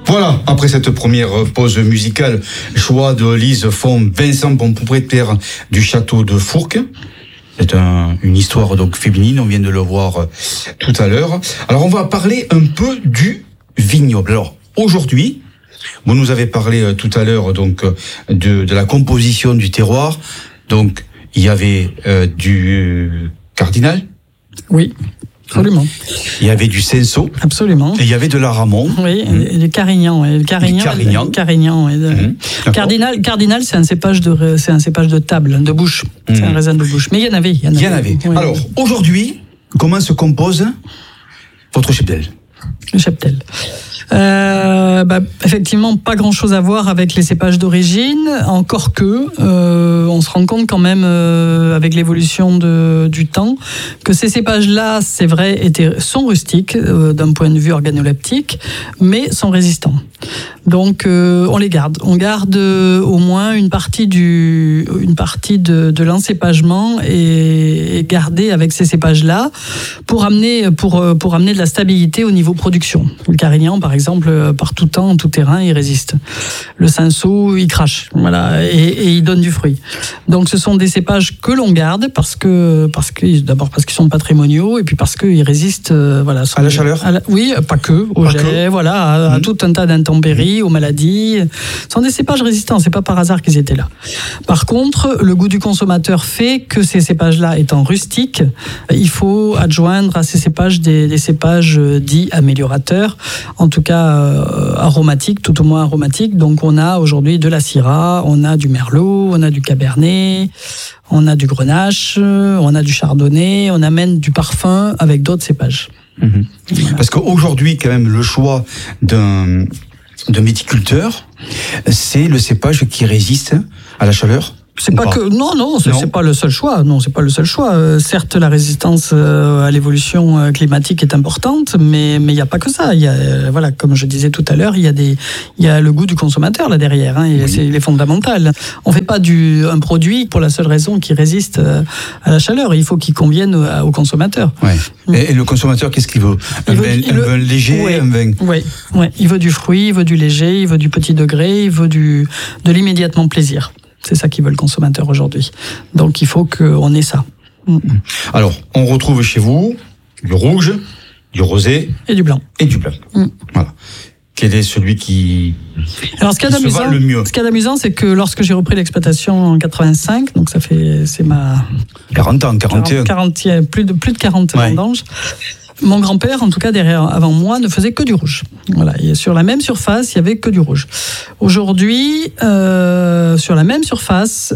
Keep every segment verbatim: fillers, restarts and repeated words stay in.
Voilà, après cette première pause musicale, choix de Lise Font, Vincent, bon propriétaire du château de Fourques. C'est un, une histoire donc féminine, on vient de le voir euh, tout à l'heure. Alors on va parler un peu du vignoble. Alors aujourd'hui, vous nous avez parlé euh, tout à l'heure donc de, de la composition du terroir. Donc il y avait euh, du cardinal. Oui. Absolument. Il y avait du Cinsault. Absolument. Et il y avait de la Ramon. Oui, mmh. et du Carignan. Et le Carignan. Du Carignan. Carignan. Et de... mmh. Cardinal, Cardinal, c'est un cépage de, c'est un cépage de table, de bouche. Mmh. C'est un raisin de bouche. Mais il y en avait. Il y en avait. Il y en avait. Oui. Alors, aujourd'hui, comment se compose votre cheptel? Le cheptel. Euh, bah, effectivement, pas grand-chose à voir avec les cépages d'origine, encore que euh, on se rend compte quand même euh, avec l'évolution de, du temps que ces cépages-là, c'est vrai, étaient, sont rustiques euh, d'un point de vue organoleptique, mais sont résistants. Donc euh, on les garde. On garde euh, au moins une partie du, une partie de, de l'encépagement et, et gardée avec ces cépages-là pour amener, pour, pour amener de la stabilité au niveau production. Le Carignan, par exemple, par tout temps, en tout terrain, il résiste. Le Cinsault, il crache, voilà, et, et il donne du fruit. Donc ce sont des cépages que l'on garde parce que, parce que d'abord parce qu'ils sont patrimoniaux et puis parce qu'ils résistent, euh, voilà, à la chaleur. À la, oui, pas que au jet, voilà, à, à mmh. tout un tas d'intempéries, aux maladies. Ce sont des cépages résistants. C'est pas par hasard qu'ils étaient là. Par contre, le goût du consommateur fait que ces cépages-là étant rustiques, il faut adjoindre à ces cépages des, des cépages dits améliorateurs, en tout cas euh, aromatiques, tout au moins aromatiques. Donc on a aujourd'hui de la Syrah, on a du Merlot, on a du Cabernet, on a du Grenache, on a du Chardonnay, on amène du parfum avec d'autres cépages. Mmh. Voilà. Parce qu'aujourd'hui, quand même, le choix d'un, d'un viticulteur, c'est le cépage qui résiste à la chaleur. C'est pas, pas que non non c'est, non c'est pas le seul choix non c'est pas le seul choix euh, certes la résistance euh, à l'évolution euh, climatique est importante mais mais il y a pas que ça il y a euh, voilà comme je disais tout à l'heure il y a des il y a le goût du consommateur là derrière hein, et oui. c'est il est fondamental. On fait pas du un produit pour la seule raison qu'il résiste euh, à la chaleur, il faut qu'il convienne au, au consommateur. Ouais. mmh. et, et le consommateur qu'est-ce qu'il veut? Un, veut, vin, un veut, vin léger ouais, un vin oui ouais. Il veut du fruit, il veut du léger, il veut du petit degré, il veut du de l'immédiatement plaisir. C'est ça qui veut le consommateur aujourd'hui. Donc il faut qu'on ait ça. Alors, on retrouve chez vous du rouge, du rosé... Et du blanc. Et du blanc. Mm. Voilà. Quel est celui qui, Alors, ce qui, qui se vend le mieux? Ce qui est amusant, c'est que lorsque j'ai repris l'exploitation en quatre-vingt-cinq, donc ça fait... c'est ma... quarante ans, quarante et un. quarante, quarante, plus de, plus de quarante ouais. vendanges. Mon grand-père, en tout cas derrière, avant moi, ne faisait que du rouge. Voilà, et sur la même surface, il y avait que du rouge. Aujourd'hui, euh, sur la même surface,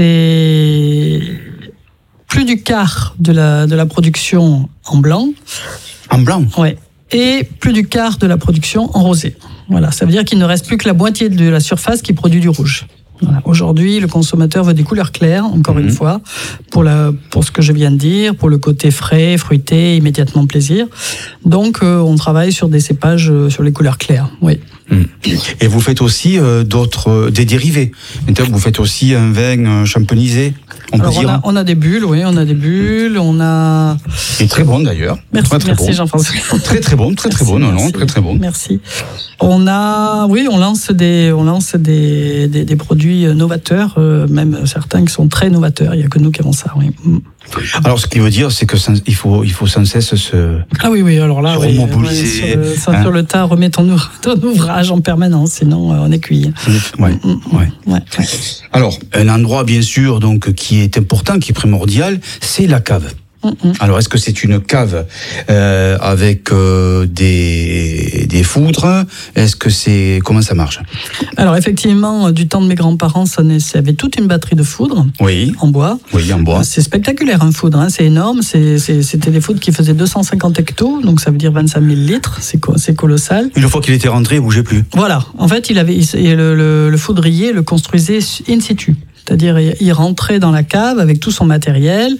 c'est plus du quart de la de la production en blanc. En blanc. Ouais. Et plus du quart de la production en rosé. Voilà, ça veut dire qu'il ne reste plus que la moitié de la surface qui produit du rouge. Voilà. Aujourd'hui, le consommateur veut des couleurs claires, encore mmh. une fois, pour, la, pour ce que je viens de dire, pour le côté frais, fruité, immédiatement plaisir. Donc, euh, on travaille sur des cépages, euh, sur les couleurs claires, oui. Mmh. Et vous faites aussi euh, d'autres, euh, des dérivés. Vous faites aussi un vin euh, champonisé, on Alors peut dire. On a, on a des bulles, oui, on a des bulles, on a... Et très bon d'ailleurs. Merci, très, très merci bon. Jean-François. Très très bon, très très bon, non, non, très très bon. Merci. On a, oui, on lance des, on lance des, des, des produits novateurs, euh, même certains qui sont très novateurs. Il n'y a que nous qui avons ça, oui. Alors, ce qui veut dire, c'est que sans, il faut, il faut sans cesse se. Ah oui, oui. Alors là, oui, remobiliser. Oui, sur, le, sur, hein. sur le tas, remets ton, ton ouvrage en permanence, sinon euh, on est cuit. Ouais, mmh, ouais. ouais. Alors, un endroit bien sûr, donc qui est important, qui est primordial, c'est la cave. Mmh. Alors, est-ce que c'est une cave euh, avec euh, des, des foudres? Est-ce que c'est comment ça marche? Alors, effectivement, du temps de mes grands-parents, ça y avait toute une batterie de foudres oui. en bois. Oui, en bois. C'est spectaculaire, un foudre, hein, c'est énorme. C'est, c'est, c'était des foudres qui faisaient deux cent cinquante hectos, donc ça veut dire vingt-cinq mille litres. C'est, c'est colossal. Une fois qu'il était rentré, il ne bougeait plus. Voilà. En fait, il avait, il, le, le, le foudrier le construisait in situ. C'est-à-dire, il rentrait dans la cave avec tout son matériel,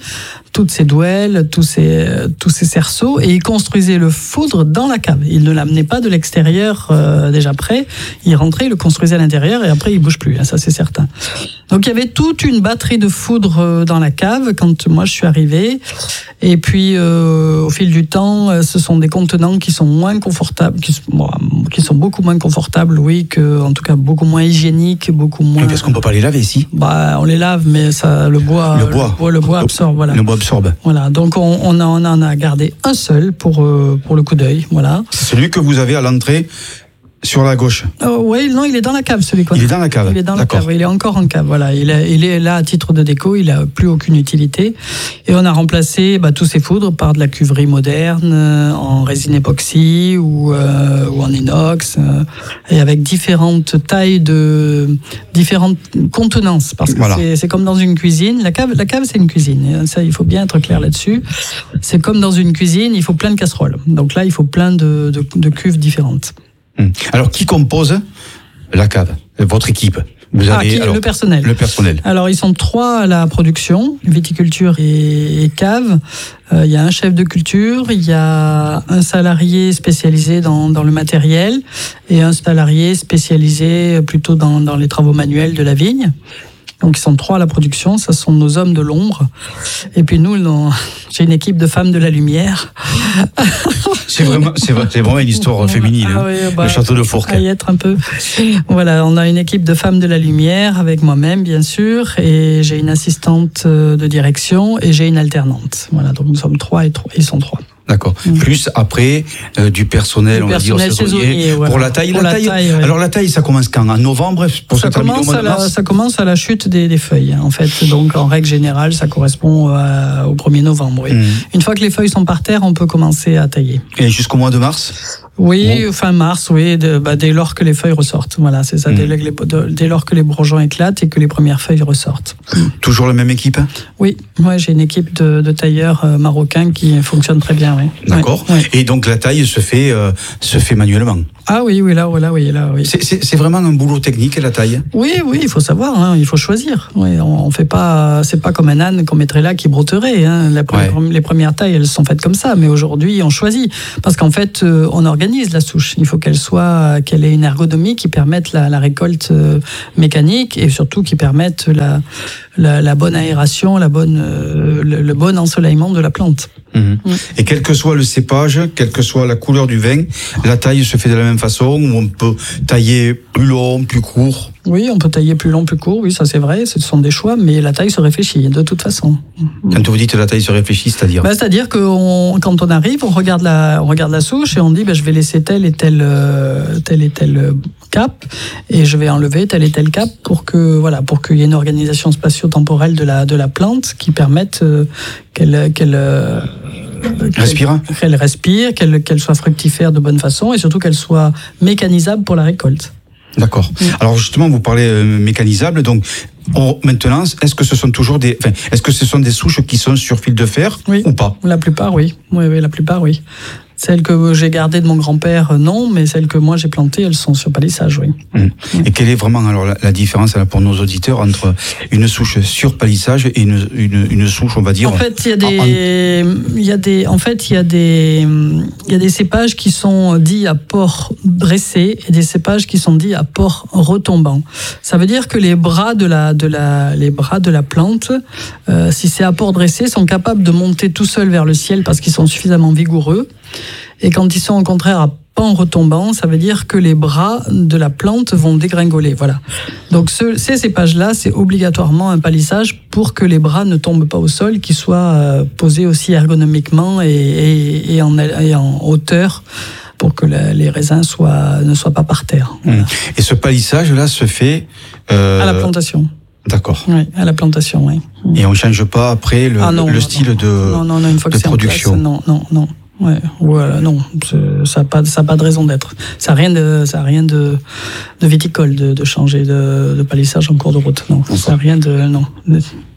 toutes ces douelles, tous ces, tous ces cerceaux, et il construisait le foudre dans la cave. Il ne l'amenait pas de l'extérieur euh, déjà prêt. Il rentrait, il le construisait à l'intérieur, et après il bouge plus. Hein, ça c'est certain. Donc il y avait toute une batterie de foudre dans la cave quand moi je suis arrivée. Et puis euh, au fil du temps, ce sont des contenants qui sont moins confortables, qui sont, bon, qui sont beaucoup moins confortables, oui, que en tout cas beaucoup moins hygiéniques, beaucoup moins. Oui, parce qu'on peut pas les laver ici. Bah, on les lave, mais ça, le bois, le bois, le bois, le bois absorbe, voilà. Le bois absorbe. Voilà. Donc on, on, a, on en a gardé un seul pour euh, pour le coup d'œil, voilà. C'est celui que vous avez à l'entrée. Sur la gauche. Oh, oui, non, il est dans la cave, celui-là. Il est dans la cave. Il est dans la cave. Il est encore en cave. Voilà, il est, il est là à titre de déco. Il a plus aucune utilité. Et on a remplacé bah, tous ces foudres par de la cuverie moderne, euh, en résine époxy ou, euh, ou en inox, euh, et avec différentes tailles de différentes contenances. Parce que voilà. c'est, c'est comme dans une cuisine. La cave, la cave, c'est une cuisine. Ça, il faut bien être clair là-dessus. C'est comme dans une cuisine. Il faut plein de casseroles. Donc là, il faut plein de, de, de cuves différentes. Alors, qui compose la cave, votre équipe? Vous avez, ah, qui, alors, le personnel. Le personnel. Alors, ils sont trois à la production, viticulture et, et cave. Euh, il y a un chef de culture, il y a un salarié spécialisé dans, dans le matériel et un salarié spécialisé plutôt dans, dans les travaux manuels de la vigne. Donc, ils sont trois à la production, ça sont nos hommes de l'ombre. Et puis nous, non, j'ai une équipe de femmes de la lumière. C'est vraiment, c'est vraiment une histoire féminine, ah, oui, bah, le château de Fourques. À y être un peu. Voilà, on a une équipe de femmes de la lumière, avec moi-même, bien sûr, et j'ai une assistante de direction et j'ai une alternante. Voilà, donc nous sommes trois et trois, ils sont trois. D'accord. Mmh. Plus après euh, du personnel, du on personnel va dire saisonnier. Voilà. Pour la taille, pour la la taille. taille ouais. Alors la taille, ça commence quand? En novembre, pour ça commence à la, ça commence à la chute des, des feuilles, en fait. Donc en règle générale, ça correspond à, au premier novembre. Oui. Mmh. Une fois que les feuilles sont par terre, on peut commencer à tailler. Et jusqu'au mois de mars? Oui, bon. Fin mars, oui, de, bah, dès lors que les feuilles ressortent. Voilà, c'est ça, mmh. dès, les, de, dès lors que les bourgeons éclatent et que les premières feuilles ressortent. Toujours la même équipe? Oui, ouais, j'ai une équipe de, de tailleurs euh, marocains qui fonctionne très bien. Oui. D'accord. Oui. Et donc la taille se fait, euh, se fait manuellement? Ah oui, oui, là, voilà, oui, là, oui. C'est, c'est, c'est vraiment un boulot technique, la taille? Oui, oui, il faut savoir, hein, il faut choisir. Oui, on, on fait pas, c'est pas comme un âne qu'on mettrait là qui brotterait. Hein. La première, ouais. Les premières tailles, elles sont faites comme ça, mais aujourd'hui, on choisit. Parce qu'en fait, euh, on organise la souche. Il faut qu'elle soit, qu'elle ait une ergonomie qui permette la, la récolte euh, mécanique et surtout qui permette la, la, la bonne aération, la bonne, euh, le, le bon ensoleillement de la plante. Mmh. Mmh. Et quel que soit le cépage, quelle que soit la couleur du vin, la taille se fait de la même façon, où on peut tailler plus long, plus court? Oui, on peut tailler plus long, plus court, oui, ça c'est vrai, ce sont des choix, mais la taille se réfléchit de toute façon. Quand vous dites la taille se réfléchit, c'est-à-dire bah, c'est-à-dire que on, quand on arrive, on regarde la, on regarde la souche et on dit bah, je vais laisser tel et tel, euh, tel et tel cap et je vais enlever tel et tel cap pour que voilà, pour qu'il y ait une organisation spatio-temporelle de la de la plante qui permette euh, qu'elle qu'elle euh, respire, qu'elle, qu'elle respire, qu'elle qu'elle soit fructifère de bonne façon et surtout qu'elle soit mécanisable pour la récolte. D'accord. Mmh. Alors justement, vous parlez euh, mécanisable, donc on, maintenant, est-ce que ce sont toujours des, enfin, est-ce que ce sont des souches qui sont sur fil de fer oui. ou pas? La plupart, oui. Oui, oui, la plupart, oui. Celles que j'ai gardées de mon grand-père, non, mais celles que moi j'ai plantées, elles sont sur palissage, oui. Mmh. Mmh. Et quelle est vraiment alors la, la différence alors, pour nos auditeurs entre une souche sur palissage et une, une, une souche, on va dire. En fait, il y a des, en... il y a des, en fait, il y a des, il y a des cépages qui sont dits à port dressé et des cépages qui sont dits à port retombant. Ça veut dire que les bras de la, de la, les bras de la plante, euh, si c'est à port dressé, sont capables de monter tout seuls vers le ciel parce qu'ils sont suffisamment vigoureux. Et quand ils sont au contraire à pan retombant, ça veut dire que les bras de la plante vont dégringoler. Voilà. Donc ce, ces cépages-là, c'est obligatoirement un palissage pour que les bras ne tombent pas au sol, qu'ils soient euh, posés aussi ergonomiquement et, et, et, en, et en hauteur pour que la, les raisins soient, ne soient pas par terre. Voilà. Et ce palissage-là se fait euh... à la plantation. D'accord. Oui, à la plantation, oui. Et on ne change pas après le, ah non, le non, style non. de, non, non, non, une fois de que c'est production. En place, non, non, non. Ouais, voilà, non, ça n'a pas, ça a pas de raison d'être. Ça n'a rien de, ça a rien de, de viticole de, de changer de, de palissage en cours de route. Non, ça n'a rien de, non.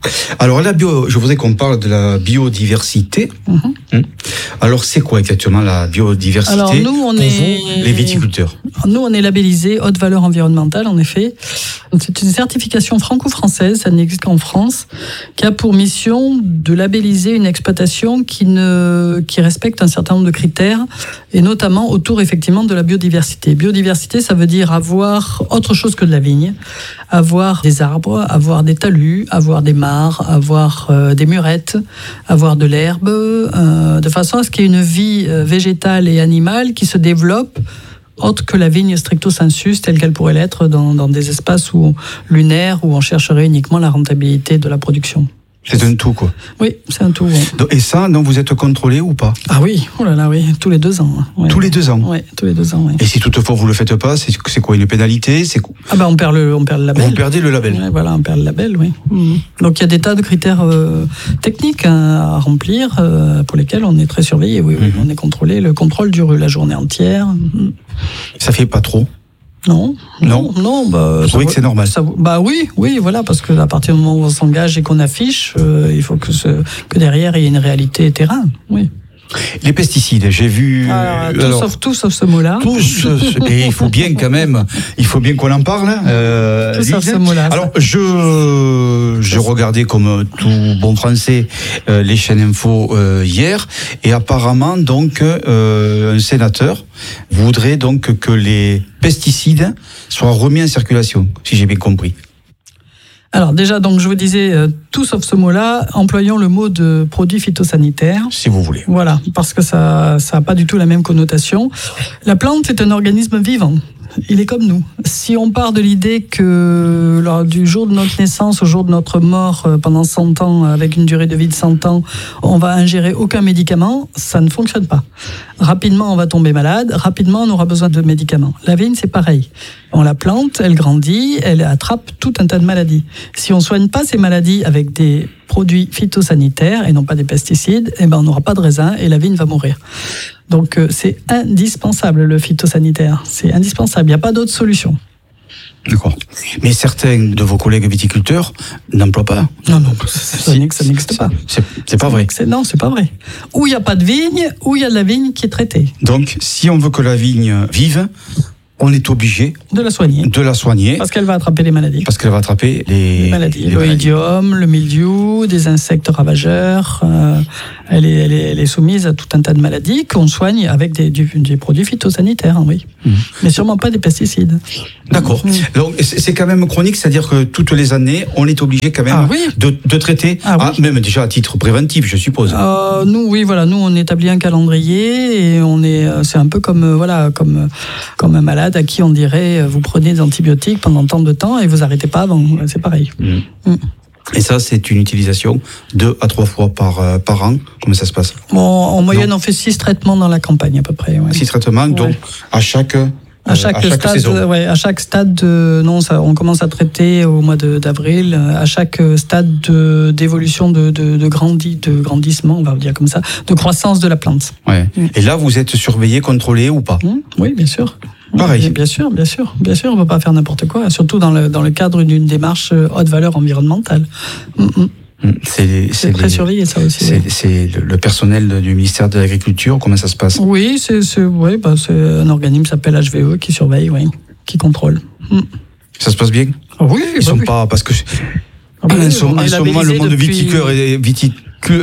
Alors, la bio, je voudrais qu'on parle de la biodiversité. Mm-hmm. Alors, c'est quoi exactement la biodiversité Alors, nous, on pour est... vous, les viticulteurs? Nous, on est labellisé haute valeur environnementale, en effet. C'est une certification franco-française, ça n'existe qu'en France, qui a pour mission de labelliser une exploitation qui, ne, qui respecte un certain nombre de critères, et notamment autour, effectivement, de la biodiversité. Biodiversité, ça veut dire avoir autre chose que de la vigne, avoir des arbres, avoir des talus, avoir des mares, avoir euh, des murettes, avoir de l'herbe, euh, de façon à ce qu'il y ait une vie euh, végétale et animale qui se développe autre que la vigne stricto sensu, telle qu'elle pourrait l'être dans, dans des espaces où, lunaires où on chercherait uniquement la rentabilité de la production. C'est un tout, quoi. Oui, c'est un tout. Ouais. Et ça, donc, vous êtes contrôlé ou pas? Ah oui, oh là là, oui, tous les deux ans. Ouais. Tous les deux ans? Oui, tous les deux ans, oui. Et si toutefois vous le faites pas, c'est, c'est quoi, une pénalité? C'est quoi? Ah ben on perd le, on perd le label. Vous perdez le label. Ouais, voilà, on perd le label, oui. Mmh. Donc il y a des tas de critères euh, techniques hein, à remplir, euh, pour lesquels on est très surveillé, oui, oui, mmh. On est contrôlé. Le contrôle dure la journée entière. Mmh. Ça fait pas trop? Non, non, non. Bah, vous trouvez que c'est normal? ça, Bah oui, oui, voilà, parce que à partir du moment où on s'engage et qu'on affiche, euh, il faut que, ce, que derrière il y ait une réalité terrain. Oui. Les pesticides, j'ai vu. Alors, tout, alors, sauf, tout sauf ce mot-là. Tout, et il faut bien quand même, il faut bien qu'on en parle. Euh, tout sauf ce mot-là. Alors, je, je regardais comme tout bon français euh, les chaînes info euh, hier, et apparemment donc euh, un sénateur voudrait donc que les pesticides soient remis en circulation, si j'ai bien compris. Alors déjà, donc je vous disais, euh, tout sauf ce mot-là, employons le mot de produit phytosanitaire. Si vous voulez. Voilà, parce que ça ça a pas du tout la même connotation. La plante est un organisme vivant. Il est comme nous. Si on part de l'idée que lors du jour de notre naissance au jour de notre mort, pendant cent ans, avec une durée de vie de cent ans, on va ingérer aucun médicament, ça ne fonctionne pas. Rapidement, on va tomber malade. Rapidement, on aura besoin de médicaments. La vigne, c'est pareil. On la plante, elle grandit, elle attrape tout un tas de maladies. Si on soigne pas ces maladies avec des produits phytosanitaires et non pas des pesticides, eh ben on n'aura pas de raisin et la vigne va mourir. Donc euh, c'est indispensable le phytosanitaire, c'est indispensable, il n'y a pas d'autre solution. D'accord. Mais certains de vos collègues viticulteurs n'emploient pas. Non, non, ça, si, ça n'existe pas. C'est, c'est pas vrai. C'est, non, c'est pas vrai. Ou il n'y a pas de vigne, ou il y a de la vigne qui est traitée. Donc, si on veut que la vigne vive, on est obligé de la soigner. De la soigner. Parce qu'elle va attraper les maladies. Parce qu'elle va attraper les, les maladies. Les L'oïdium, maladies. Le mildiou, des insectes ravageurs. Euh, elle, est, elle, est, elle est soumise à tout un tas de maladies qu'on soigne avec des, du, des produits phytosanitaires, oui. Mmh. Mais sûrement pas des pesticides. D'accord. Mmh. Donc c'est quand même chronique, c'est-à-dire que toutes les années, on est obligé quand même ah, oui. de, de traiter, ah, ah, oui. même déjà à titre préventif, je suppose. Euh, nous, oui, voilà, nous on établit un calendrier et on est, c'est un peu comme voilà, comme comme un malade à qui on dirait vous prenez des antibiotiques pendant tant de temps et vous arrêtez pas avant. C'est pareil. Mmh. Mmh. Et ça, c'est une utilisation deux à trois fois par, euh, par an. Comment ça se passe? Bon, en moyenne, non. on fait six traitements dans la campagne à peu près. Ouais. Six traitements, donc ouais. à chaque à chaque, euh, à chaque stade, saison. Ouais, à chaque stade de, non, ça, on commence à traiter au mois de, d'avril. À chaque stade de, d'évolution de, de, de, grandi, de grandissement, on va dire comme ça, de croissance de la plante. Ouais. Mmh. Et là, vous êtes surveillé, contrôlé ou pas? mmh, Oui, bien sûr. Pareil. Bien sûr, bien sûr, bien sûr, on ne peut pas faire n'importe quoi, surtout dans le, dans le cadre d'une démarche haute valeur environnementale. Mmh. C'est, c'est, c'est très les, surveillé, ça aussi. C'est, oui. c'est le personnel du ministère de l'Agriculture, comment ça se passe? Oui, c'est, c'est, ouais, bah, c'est un organisme qui s'appelle H V E qui surveille, oui, qui contrôle. Mmh. Ça se passe bien? Oui, ils bah sont oui. pas parce que ah bah, en ce moment le monde depuis... viticulteur et viticole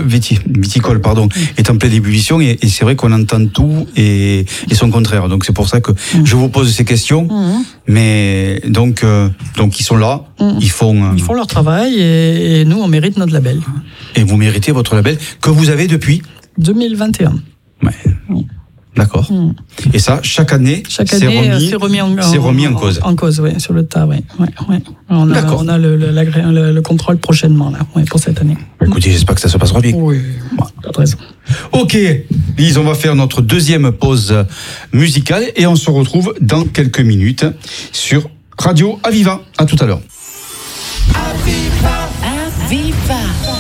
viticole pardon est en pleine ébullition et, et c'est vrai qu'on entend tout et, et son contraire, donc c'est pour ça que mmh. je vous pose ces questions mmh. mais donc euh, donc ils sont là, mmh. ils font euh, ils font leur travail et, et nous on mérite notre label et vous méritez votre label que vous avez depuis deux mille vingt et un. Ouais. Mmh. D'accord. Mmh. Et ça, chaque année, chaque année, c'est remis, c'est remis, en, c'est remis en, en cause. En cause, oui, sur le tas, oui. Ouais, ouais. On a, D'accord. On a le, le, le, le contrôle prochainement, là, ouais, pour cette année. Écoutez, j'espère que ça se passera bien. Oui, bon, pas de raison. Ok, Lise, on va faire notre deuxième pause musicale et on se retrouve dans quelques minutes sur Radio Aviva. À tout à l'heure. Aviva, Aviva.